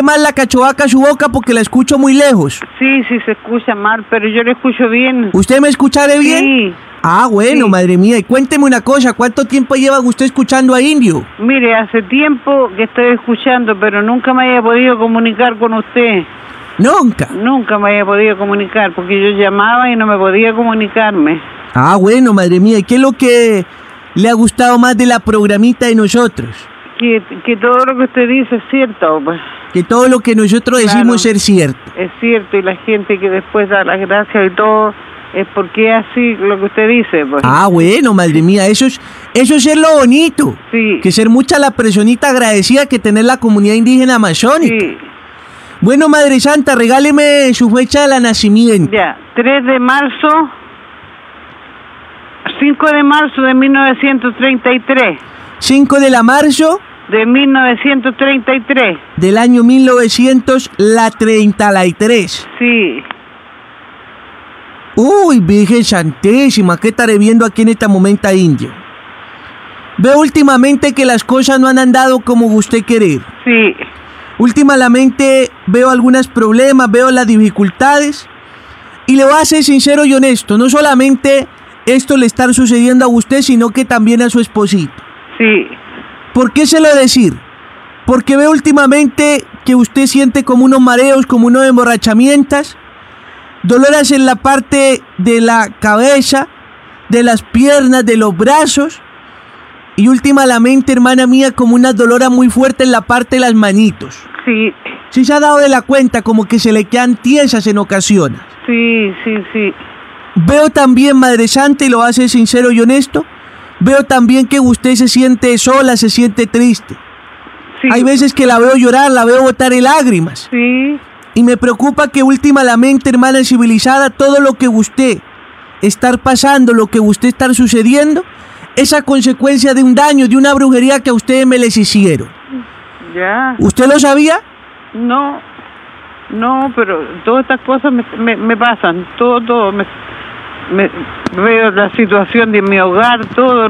acerque más la cachovaca a su boca porque la escucho muy lejos. Sí, se escucha mal, pero yo le escucho bien. ¿Usted me escuchará bien? Sí. Ah, bueno, Sí. Madre mía. Y cuénteme una cosa, ¿cuánto tiempo lleva usted escuchando a Indio? Mire, hace tiempo que estoy escuchando, pero nunca me había podido comunicar con usted. Nunca. Nunca me había podido comunicar, porque yo llamaba y no me podía comunicarme. Ah, bueno, Madre mía. ¿Y qué es lo que le ha gustado más de la programita de nosotros? Que todo lo que usted dice es cierto, pues. Que todo lo que nosotros decimos Claro. es cierto. Es cierto, y la gente que después da las gracias y todo, es porque es así lo que usted dice, pues. Ah, bueno, Madre mía. Eso es ser lo bonito. Sí. Que ser mucha la personita agradecida que tener la comunidad indígena amazónica. Sí. Bueno, Madre Santa, regáleme su fecha de nacimiento. Ya, 3 de marzo, 5 de marzo de 1933. 5 de marzo De 1933. del año 1933. Sí. Uy, Virgen Santísima, ¿qué estaré viendo aquí en esta momento, Indio? Veo últimamente que las cosas no han andado como usted quiere. Sí. Últimamente veo algunos problemas, veo las dificultades. Y le voy a ser sincero y honesto, no solamente esto le está sucediendo a usted, sino que también a su esposito. Sí. ¿Por qué se lo decir? Porque veo últimamente que usted siente como unos mareos, como unos emborrachamientos, dolores en la parte de la cabeza, de las piernas, de los brazos, y últimamente, hermana mía, como una dolora muy fuerte en la parte de las manitos. Sí. ¿Sí se ha dado de la cuenta como que se le quedan tiesas en ocasiones? Sí. Veo también, Madre Santa, y lo hace sincero y honesto, veo también que usted se siente sola, se siente triste. Sí. Hay veces que la veo llorar, la veo botar en lágrimas. Sí. Y me preocupa que últimamente, hermana civilizada, todo lo que usted está pasando, lo que usted está sucediendo, es a consecuencia de un daño, de una brujería que a ustedes me les hicieron. Ya. ¿Usted lo sabía? No, pero todas estas cosas me pasan. Todo. Me veo la situación de mi hogar, todo,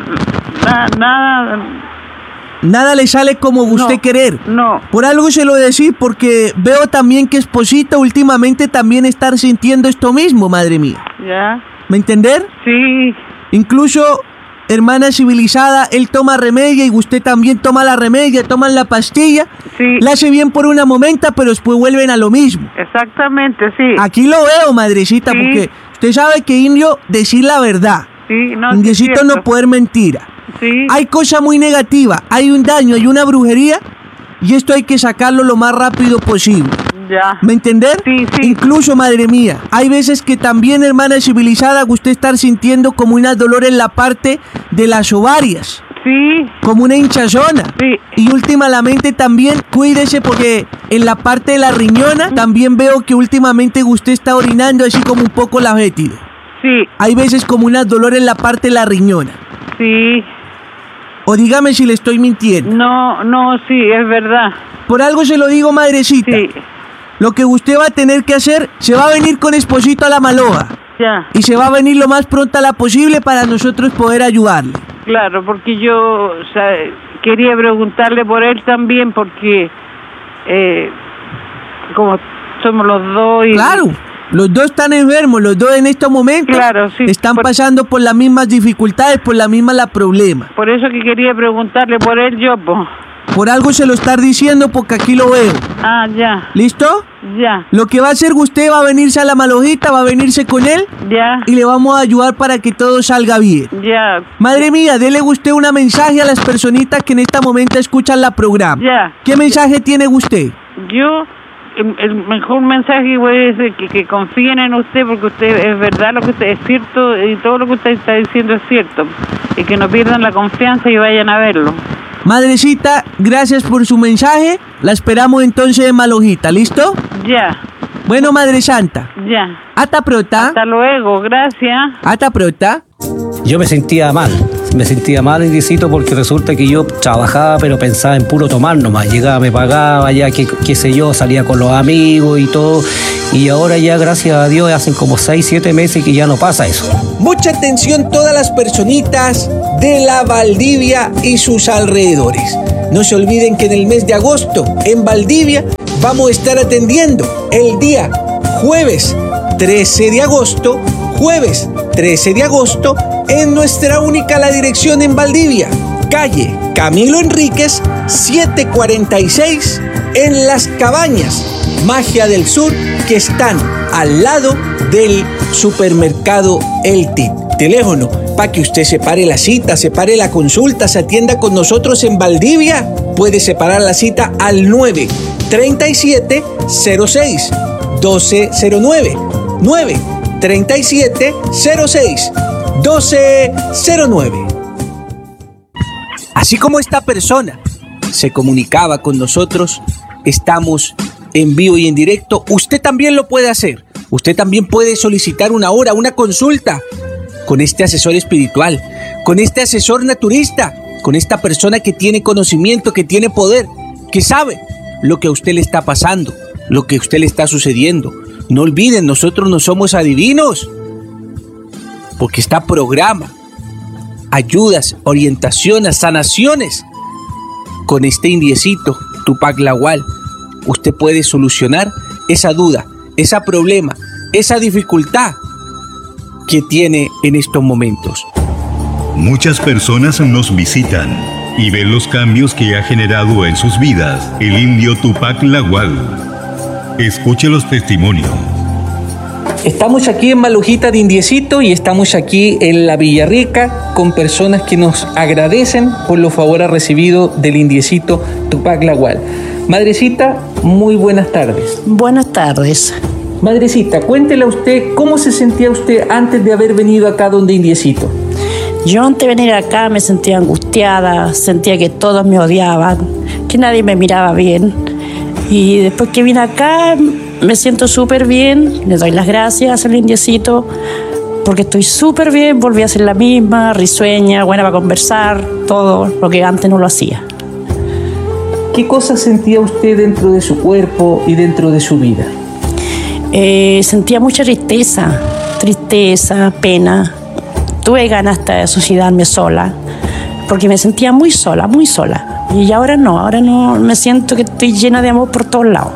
nada. Nada le sale como usted No, querer. no. Por algo se lo decía, porque veo también que Esposita últimamente también está sintiendo esto mismo, madre mía. ¿Ya? ¿Me entender? Sí. Incluso, hermana civilizada, él toma remedio y usted también toma la remedia, toman la pastilla. Sí. La hace bien por una momenta, pero después vuelven a lo mismo. Exactamente, sí. Aquí lo veo, madrecita, Sí. porque usted sabe que indio decir la verdad. Sí, no. sí, Indiecito es no cierto. poder mentira. Sí. Hay cosa muy negativa, hay un daño, hay una brujería, y esto hay que sacarlo lo más rápido posible. Ya. ¿Me entender? Sí. Incluso, madre mía, hay veces que también, hermana civilizada, usted está sintiendo como una dolor en la parte de las ovarias, Sí. como una hinchazona. Sí. Y últimamente también, cuídese porque en la parte de la riñona también veo que últimamente usted está orinando así como un poco la fétido. Sí. Hay veces como una dolor en la parte de la riñona. Sí. O dígame si le estoy mintiendo. No, sí, es verdad. Por algo se lo digo, madrecita. Sí. Lo que usted va a tener que hacer, se va a venir con Esposito a la Maloja. Ya. Y se va a venir lo más pronto posible para nosotros poder ayudarle. Claro, porque yo quería preguntarle por él también, porque como somos los dos y... Claro, los dos están enfermos, los dos en estos momentos Claro, sí. están pasando por las mismas dificultades, por la misma problema. Por eso que quería preguntarle por él yo, pues. Por algo se lo está diciendo porque aquí lo veo. Ah, ya, ¿Listo? ya, Lo que va a hacer usted va a venirse a la Malojita, va a venirse con él ya, y le vamos a ayudar para que todo salga bien. ya, Madre mía, dele usted un mensaje a las personitas que en este momento escuchan la programa. ya. ¿Qué mensaje tiene usted? Yo, el mejor mensaje voy a decir que confíen en usted, porque usted es verdad lo que usted es cierto y todo lo que usted está diciendo es cierto. Y que no pierdan la confianza y vayan a verlo. Madrecita, gracias por su mensaje. La esperamos entonces en Malojita, ¿listo? Ya, Bueno, Madre Santa. ya. Hasta pronta. Hasta luego, gracias. Hasta pronta. Yo me sentía mal, Indicito, porque resulta que yo trabajaba pero pensaba en puro tomar nomás. Llegaba, me pagaba, ya qué sé yo, salía con los amigos y todo. Y ahora ya, gracias a Dios, hacen como 6, 7 meses que ya no pasa eso. Mucha atención todas las personitas de la Valdivia y sus alrededores. No se olviden que en el mes de agosto, en Valdivia, vamos a estar atendiendo el día jueves 13 de agosto, en nuestra única La Dirección en Valdivia, calle Camilo Enríquez, 746, en Las Cabañas, Magia del Sur, que están al lado del supermercado El Tip. Teléfono para que usted separe la cita, separe la consulta, se atienda con nosotros en Valdivia. Puede separar la cita al 937-06-1209. 937-06-1209. Así como esta persona se comunicaba con nosotros, estamos en vivo y en directo. Usted también lo puede hacer. Usted también puede solicitar una hora, una consulta con este asesor espiritual, con este asesor naturista, con esta persona que tiene conocimiento, que tiene poder, que sabe lo que a usted le está pasando, lo que a usted le está sucediendo. No olviden, nosotros no somos adivinos, porque está programa, ayudas, orientaciones, sanaciones. Con este indiecito, Tupac Lawal, usted puede solucionar esa duda, ese problema, esa dificultad que tiene en estos momentos. Muchas personas nos visitan y ven los cambios que ha generado en sus vidas el indio Tupac Lawal. Escuche los testimonios. Estamos aquí en Malujita de Indiecito y estamos aquí en la Villarrica con personas que nos agradecen por los favores recibidos del indiecito Tupac Lawal. Madrecita, muy buenas tardes. Buenas tardes. Madrecita, cuéntele a usted cómo se sentía usted antes de haber venido acá donde Indiecito. Yo antes de venir acá me sentía angustiada, sentía que todos me odiaban, que nadie me miraba bien. Y después que vine acá me siento súper bien, le doy las gracias al Indiecito porque estoy súper bien, volví a ser la misma, risueña, buena para conversar, todo lo que antes no lo hacía. ¿Qué cosas sentía usted dentro de su cuerpo y dentro de su vida? Sentía mucha tristeza, pena. Tuve ganas hasta de suicidarme sola, porque me sentía muy sola. Y ahora no, me siento que estoy llena de amor por todos lados.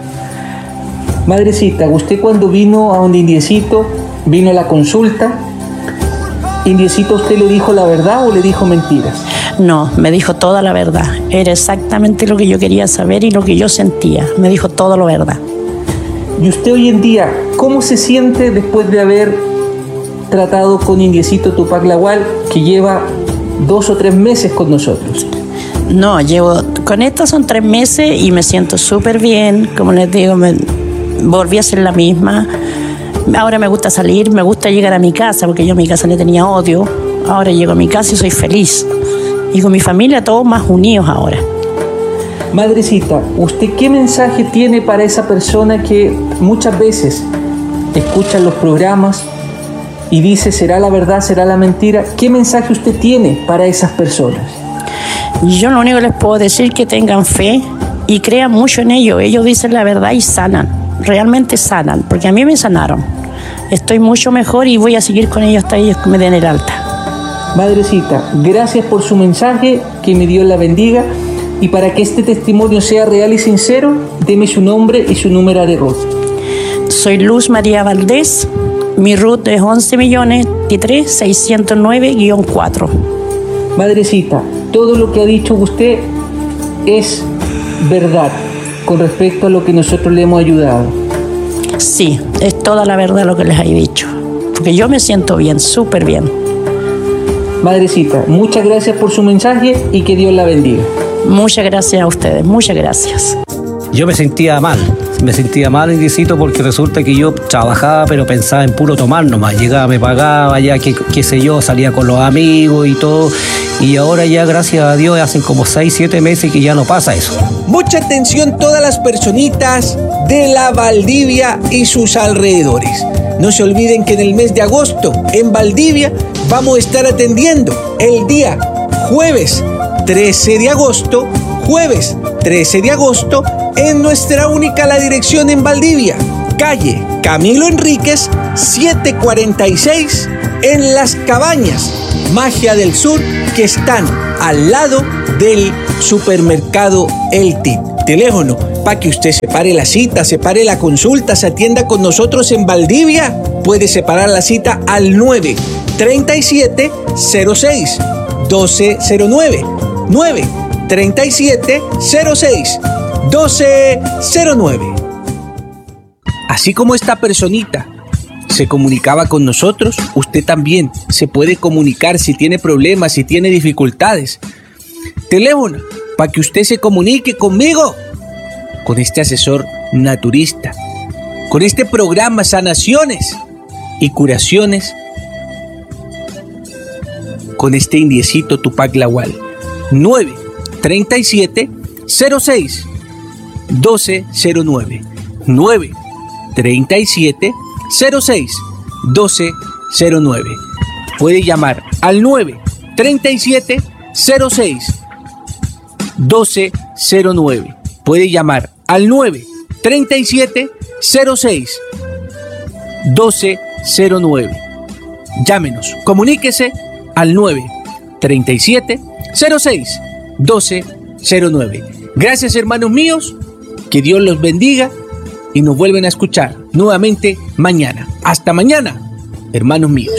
Madrecita, usted cuando vino a donde Indiecito, vino a la consulta, ¿Indiecito usted le dijo la verdad o le dijo mentiras? No, me dijo toda la verdad. Era exactamente lo que yo quería saber y lo que yo sentía. Me dijo todo lo verdad. ¿Y usted hoy en día cómo se siente después de haber tratado con Indiecito Tupac Lawal, que lleva 2 o 3 meses con nosotros? No, con esta son 3 meses y me siento súper bien. Como les digo, volví a ser la misma. Ahora me gusta salir, me gusta llegar a mi casa, porque yo a mi casa le tenía odio. Ahora llego a mi casa y soy feliz. Y con mi familia todos más unidos ahora. Madrecita, ¿usted qué mensaje tiene para esa persona que muchas veces escucha los programas y dice será la verdad, será la mentira? ¿Qué mensaje usted tiene para esas personas? Yo lo único que les puedo decir es que tengan fe y crean mucho en ello. Ellos dicen la verdad y sanan, realmente sanan, porque a mí me sanaron. Estoy mucho mejor y voy a seguir con ellos hasta ellos que me den el alta. Madrecita, gracias por su mensaje, que mi Dios la bendiga. Y para que este testimonio sea real y sincero, deme su nombre y su número de RUT. Soy Luz María Valdés. Mi RUT es 11.023.609-4. Madrecita, todo lo que ha dicho usted es verdad con respecto a lo que nosotros le hemos ayudado. Sí, es toda la verdad lo que les he dicho. Porque yo me siento bien, súper bien. Madrecita, muchas gracias por su mensaje y que Dios la bendiga. Muchas gracias a ustedes, muchas gracias. Yo me sentía mal, Indiecito, porque resulta que yo trabajaba pero pensaba en puro tomar nomás. Llegaba, me pagaba, ya qué sé yo, salía con los amigos y todo. Y ahora ya, gracias a Dios, hacen como 6, 7 meses que ya no pasa eso. Mucha atención todas las personitas de la Valdivia y sus alrededores. No se olviden que en el mes de agosto, en Valdivia, vamos a estar atendiendo el día jueves 13 de agosto, en nuestra única La Dirección en Valdivia, calle Camilo Enríquez, 746, en Las Cabañas, Magia del Sur, que están al lado del supermercado El Tip. Teléfono para que usted separe la cita, separe la consulta, se atienda con nosotros en Valdivia. Puede separar la cita al 937-06-1209. 937-06-1209. Así como esta personita se comunicaba con nosotros, usted también se puede comunicar si tiene problemas, si tiene dificultades. Teléfono para que usted se comunique conmigo, con este asesor naturista, con este programa Sanaciones y Curaciones, con este indiecito Tupac Lawal. 937-06-1209. 937-06-1209. Puede llamar al 937-06-1209. Puede llamar al 937-06-1209. Llámenos, comuníquese al 937-06-1209. Gracias, hermanos míos, que Dios los bendiga y nos vuelven a escuchar nuevamente mañana. Hasta mañana, hermanos míos.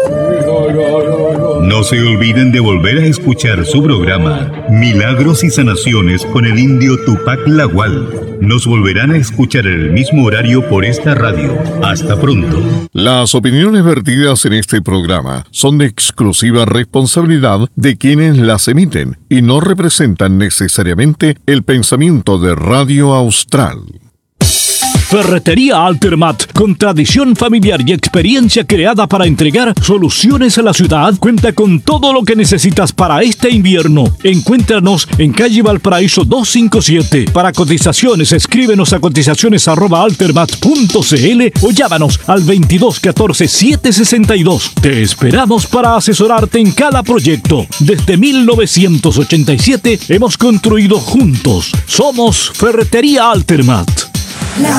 No se olviden de volver a escuchar su programa Milagros y Sanaciones con el indio Tupac Lawal. Nos volverán a escuchar en el mismo horario por esta radio. Hasta pronto. Las opiniones vertidas en este programa son de exclusiva responsabilidad de quienes las emiten y no representan necesariamente el pensamiento de Radio Austral. Ferretería Altermat, con tradición familiar y experiencia creada para entregar soluciones a la ciudad, cuenta con todo lo que necesitas para este invierno. Encuéntranos en calle Valparaíso 257. Para cotizaciones, escríbenos a cotizaciones@altermat.cl o llámanos al 2214-762. Te esperamos para asesorarte en cada proyecto. Desde 1987 hemos construido juntos. Somos Ferretería Altermat.